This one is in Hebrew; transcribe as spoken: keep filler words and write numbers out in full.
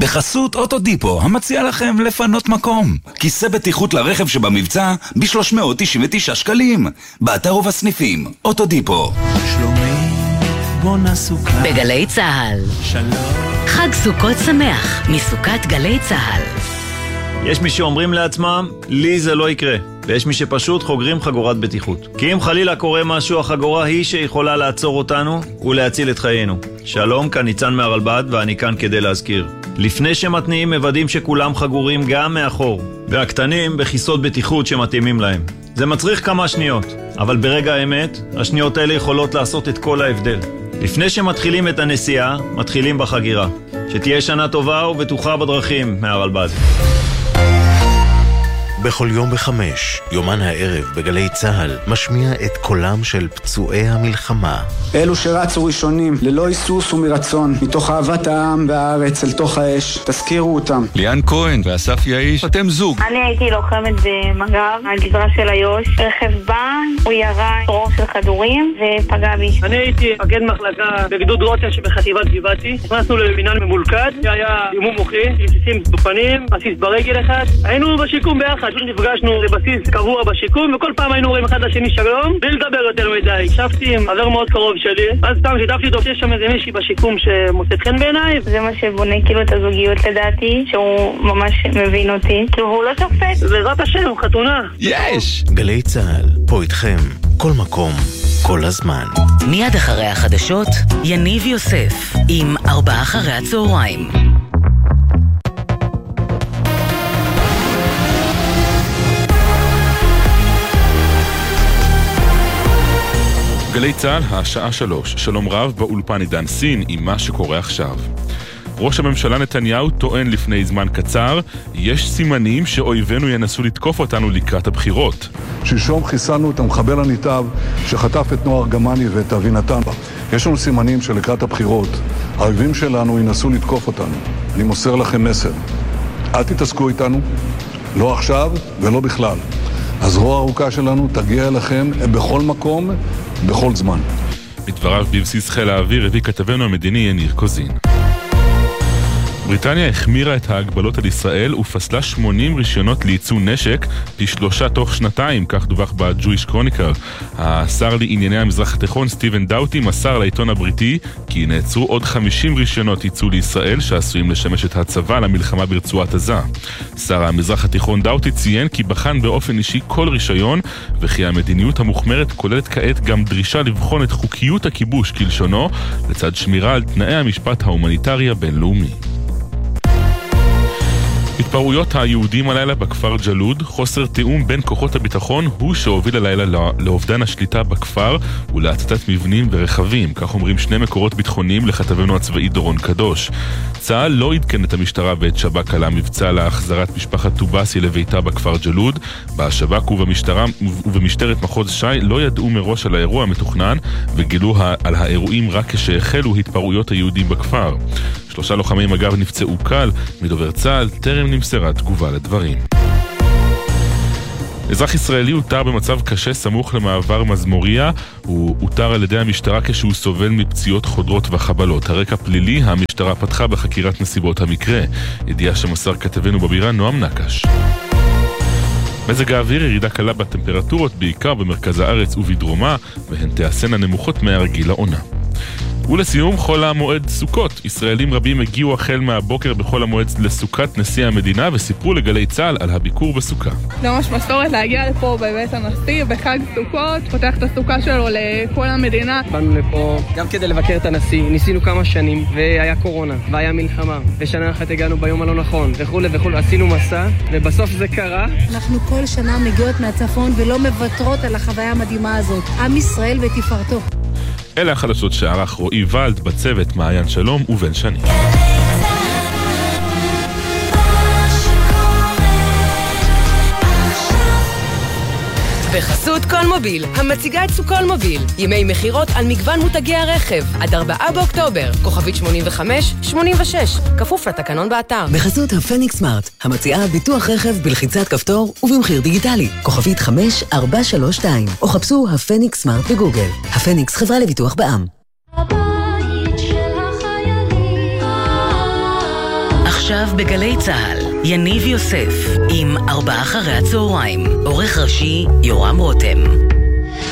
בחסות אוטודיפו, המציע לכם לפנות מקום. כיסא בטיחות לרכב שבמבצע ב-שלוש מאות תשעים ותשעה שקלים. באתר ובסניפים, אוטודיפו. שלומי, בונה סוכה. בגלי צהל. שלום. חג סוכות שמח, מסוכת גלי צהל. יש מי שאומרים לעצמם, לי זה לא יקרה. ויש מי שפשוט חוגרים חגורת בטיחות. כי אם חלילה קורה משהו, החגורה היא שיכולה לעצור אותנו ולהציל את חיינו. שלום, כאן ניצן מהרלב"ד, ואני כאן כדי להזכיר. לפני שמתניעים מוודאים שכולם חגורים גם מאחור, והקטנים בכיסות בטיחות שמתאימים להם. זה מצריך כמה שניות, אבל ברגע האמת, השניות האלה יכולות לעשות את כל ההבדל. לפני שמתחילים את הנסיעה, מתחילים בחגירה. שתהיה שנה טובה ובטוחה בדרכים מהרלב"ד. בכל יום בחמש, יומן הערב בגלי צהל, משמיע את קולם של פצועי המלחמה. אלו שרצו ראשונים, ללא היסוס ומרצון, מתוך אהבת העם והארץ אל תוך האש, תזכירו אותם. ליאן כהן ואסף יאיש, אתם זוג. אני הייתי לוחמת במג"ב, הגזרה של איו"ש. רכב בא, הוא ירה רוב של כדורים ופגע בי. אני הייתי מפקד מחלקה בגדוד רוטן שבחטיבת גבעתי. נכנסנו למינהל ממולכד, שהיה אימון מוחי, רסיסים דופנים, בסיס ברגל אחד. היינו בשיקום ביחד. נפגשנו לבסיס קבוע בשיקום, וכל פעם היינו רואים אחד לשני שלום, בלי לדבר יותר מדי. ישבתי עם חבר מאוד קרוב שלי, אז סתם שיתפתי אותו, יש שם איזה מישהי בשיקום שמוצאת חן בעיניי. זה מה שבונה כאילו את הזוגיות לדעתי, שהוא ממש מבין אותי. כאילו הוא לא שופט. בעזרת השם, חתונה. יש! גלי צהל, פה איתכם, כל מקום, כל הזמן. מיד אחרי החדשות, יניב יוסף, עם ארבעה אחרי הצהריים. גלי צהל, השעה שלוש. שלום רב, באולפן עידן סין עם מה שקורה עכשיו. ראש הממשלה נתניהו טוען לפני זמן קצר, יש סימנים שאויבינו ינסו לתקוף אותנו לקראת הבחירות. שלשום חיסלנו את המחבל הנתעב שחטף את נוער גמני ואת אבינתן. יש לנו סימנים שלקראת הבחירות האויבים שלנו ינסו לתקוף אותנו. אני מוסר לכם מסר. אל תתעסקו איתנו, לא עכשיו ולא בכלל. הזרוע הארוכה שלנו תגיע אליכם בכל מקום, בכל זמן. בדבריו בבסיס חיל האוויר הביא כתבנו המדיני יניר קוזין. בריטניה החמירה את ההגבלות על ישראל ופסלה שמונים רישיונות לייצוא נשק, פי שלושה תוך שנתיים, כך דווח ב-Jewish Chronicle. השר לענייני המזרח התיכון סטיבן דאוטי מסר לעיתון הבריטי כי נעצרו עוד חמישים רישיונות ייצוא לישראל שעשויים לשמש את הצבא למלחמה ברצועת עזה. שר המזרח התיכון דאוטי ציין כי בחן באופן אישי כל רישיון, וכי המדיניות המוחמרת כוללת כעת גם דרישה לבחון את חוקיות הכיבוש כלשונו, לצד שמירה על תנאי המשפט ההומניטרי הבינלאומי. התפרעויות היהודים הלילה בכפר ג'לוד, חוסר תיאום בין כוחות הביטחון הוא שהוביל הלילה לאובדן השליטה בכפר ולהצתת מבנים ורכבים, כך אומרים שני מקורות ביטחוניים לכתבנו הצבאי דורון קדוש. צה"ל לא עדכן את המשטרה ואת שב"כ על המבצע להחזרת משפחת טובסי לביתה בכפר ג'לוד. בשב"כ ובמשטרה ובמשטרת מחוז שי לא ידעו מראש על האירוע המתוכנן וגילו על האירועים רק כשהחלו התפרעויות היהודים בכפר. שלושה לוחמים אגב נפצעו קל, מדובר צה"ל טרם נמסרה תגובה לדברים. אזרח ישראלי הותר במצב קשה סמוך למעבר מזמוריה, הוא הותר על ידי המשטרה כשהוא סובל מפציעות חודרות וחבלות. הרקע פלילי, המשטרה פתחה בחקירת נסיבות המקרה. ידיעה שמסר כתבנו בבירה נועם נקש. מזג האוויר ירידה קלה בטמפרטורות, בעיקר במרכז הארץ ובדרומה, והן תעשנה נמוכות מהרגיל לעונה. ולסיום, חול המועד סוכות. ישראלים רבים הגיעו החל מהבוקר בחול המועד לסוכת נשיא המדינה וסיפרו לגלי צהל על הביקור בסוכה. זה ממש מסורת להגיע לפה בבית הנשיא בחג סוכות, פותח את הסוכה שלו לכל המדינה. באנו לפה גם כדי לבקר את הנשיא, ניסינו כמה שנים והיה קורונה והיה מלחמה ושנה אחת הגענו ביום הלא נכון וכו' וכו', עשינו מסע ובסוף זה קרה. אנחנו כל שנה מגיעות מהצפון ולא מוותרות על החוויה המדהימה הזאת. עם ישראל ותפארתו. אלה החדשות שערך רועי ולד בצוות מעיין שלום ובן שני. בחסות כל מוביל, המציגה את סוכול מוביל. ימי מחירות על מגוון מותגי הרכב. עד ארבעה באוקטובר. כוכבית שמונים וחמש שמונים ושש. כפוף לתקנון באתר. בחסות הפניקס סמארט, המציעה ביטוח רכב בלחיצת כפתור ובמחיר דיגיטלי. כוכבית חמש ארבע שלוש שתיים. או חפשו הפניקס סמארט בגוגל. הפניקס חברה לביטוח בע"מ. עכשיו בגלי צהל, יניב יוסף עם ארבעה אחרי הצהריים. עורך ראשי יורם רותם.